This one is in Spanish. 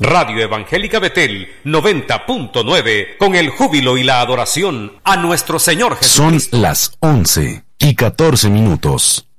Radio Evangélica Betel 90.9, con el júbilo y la adoración a nuestro Señor Jesucristo. Son las 11:14.